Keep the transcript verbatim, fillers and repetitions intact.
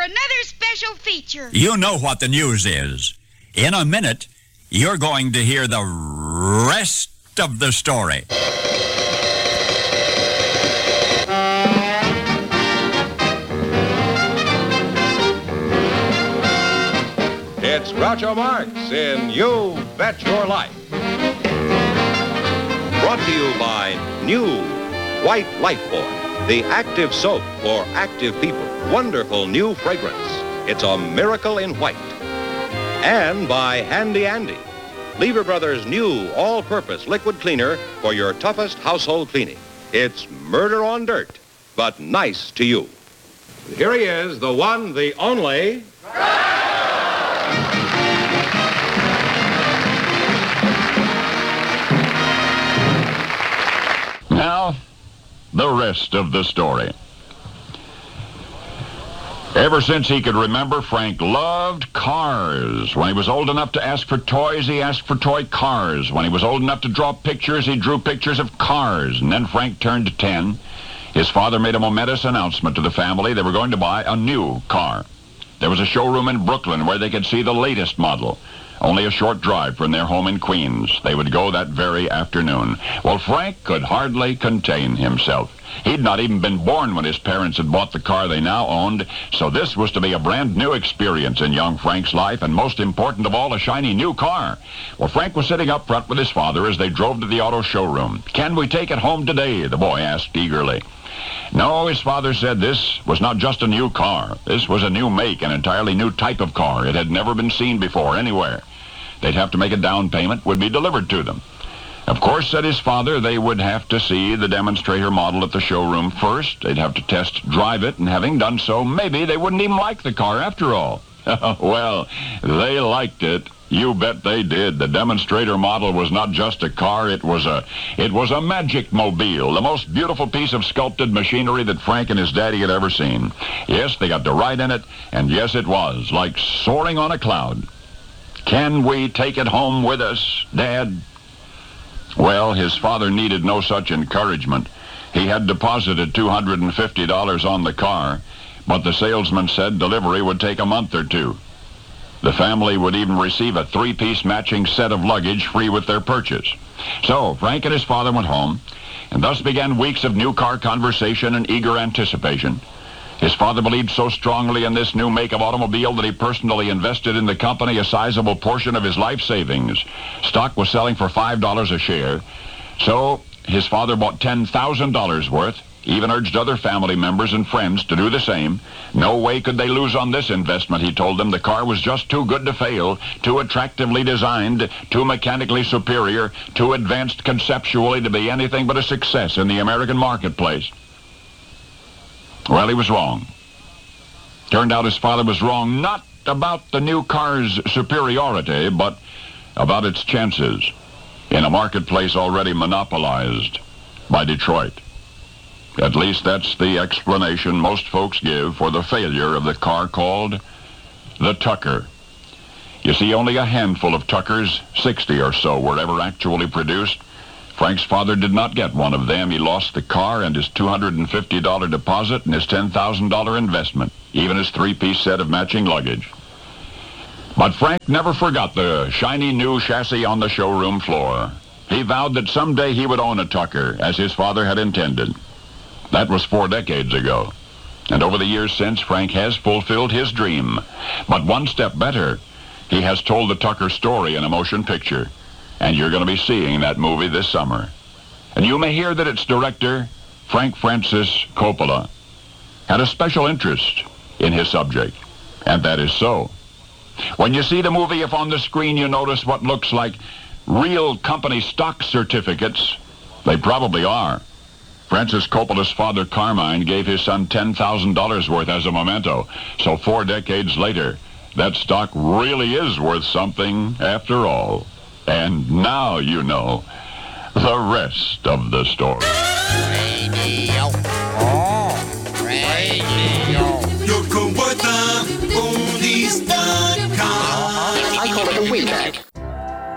another special feature. You know what the news is. In a minute, you're going to hear the rest of the story. It's Groucho Marx in You Bet Your Life. Brought to you by New White Lifebuoy, the active soap for active people. Wonderful new fragrance. It's a miracle in white. And by Handy Andy, Lever Brothers' new all-purpose liquid cleaner for your toughest household cleaning. It's murder on dirt, but nice to you. Here he is, the one, the only... Now, the rest of the story. Ever since he could remember, Frank loved cars. When he was old enough to ask for toys, he asked for toy cars. When he was old enough to draw pictures, he drew pictures of cars. And then Frank turned ten. His father made a momentous announcement to the family. They were going to buy a new car. There was a showroom in Brooklyn where they could see the latest model. Only a short drive from their home in Queens. They would go that very afternoon. Well, Frank could hardly contain himself. He'd not even been born when his parents had bought the car they now owned, so this was to be a brand new experience in young Frank's life, and most important of all, a shiny new car. Well, Frank was sitting up front with his father as they drove to the auto showroom. "Can we take it home today?" the boy asked eagerly. No, his father said this was not just a new car. This was a new make, an entirely new type of car. It had never been seen before anywhere. They'd have to make a down payment, would be delivered to them. Of course, said his father, they would have to see the demonstrator model at the showroom first. They'd have to test drive it, and having done so, maybe they wouldn't even like the car after all. Well, they liked it. You bet they did. The demonstrator model was not just a car, it was a it was a magic mobile, the most beautiful piece of sculpted machinery that Frank and his daddy had ever seen. Yes, they got to ride in it, and yes, it was, like soaring on a cloud. "Can we take it home with us, Dad?" Well, his father needed no such encouragement. He had deposited two hundred fifty dollars on the car, but the salesman said delivery would take a month or two. The family would even receive a three-piece matching set of luggage free with their purchase. So Frank and his father went home, and thus began weeks of new car conversation and eager anticipation. His father believed so strongly in this new make of automobile that he personally invested in the company a sizable portion of his life savings. Stock was selling for five dollars a share, so his father bought ten thousand dollars worth, even urged other family members and friends to do the same. No way could they lose on this investment, he told them. The car was just too good to fail, too attractively designed, too mechanically superior, too advanced conceptually to be anything but a success in the American marketplace. Well, he was wrong. Turned out his father was wrong, not about the new car's superiority, but about its chances in a marketplace already monopolized by Detroit. At least that's the explanation most folks give for the failure of the car called the Tucker. You see, only a handful of Tuckers, sixty or so, were ever actually produced. Frank's father did not get one of them. He lost the car and his two hundred fifty dollars deposit and his ten thousand dollars investment, even his three-piece set of matching luggage. But Frank never forgot the shiny new chassis on the showroom floor. He vowed that someday he would own a Tucker, as his father had intended. That was four decades ago. And over the years since, Frank has fulfilled his dream. But one step better, he has told the Tucker story in a motion picture. And you're going to be seeing that movie this summer. And you may hear that its director, Frank Francis Coppola, had a special interest in his subject. And that is so. When you see the movie, if on the screen you notice what looks like real company stock certificates, they probably are. Francis Coppola's father, Carmine, gave his son ten thousand dollars worth as a memento. So four decades later, that stock really is worth something after all. And now you know the rest of the story. Radio. Oh, radio. Yo, come